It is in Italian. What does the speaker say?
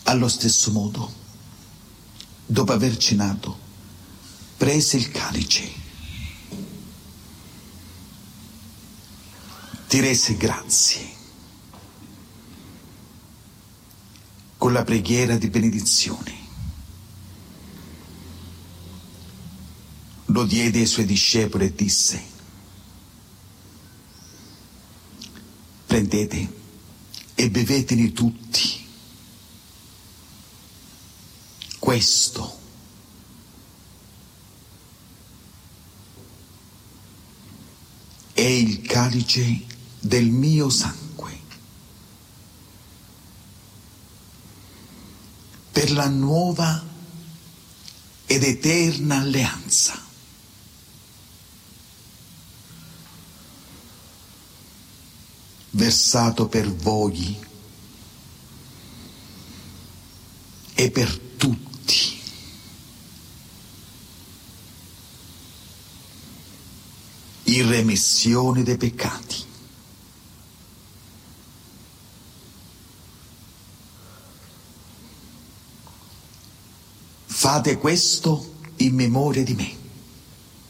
Allo stesso modo, dopo aver cenato, prese il calice, ti rese grazie con la preghiera di benedizione. Lo diede ai suoi discepoli e disse: prendete e bevetene tutti. Questo è il calice del mio sangue, per la nuova ed eterna alleanza. Versato per voi e per tutti in remissione dei peccati. Fate questo in memoria di me.